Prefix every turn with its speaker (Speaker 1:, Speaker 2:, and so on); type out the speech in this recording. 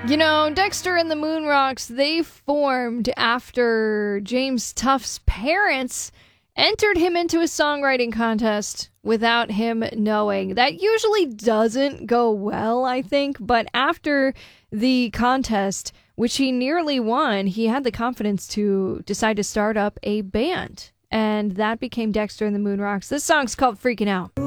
Speaker 1: You know, Dexter and the Moonrocks, they formed after James Tuff's parents entered him into a songwriting contest without him knowing. That usually doesn't go well, I think, but after the contest, which he nearly won, he had the confidence to decide to start up a band. And that became Dexter and the Moonrocks. This song's called Freaking Out.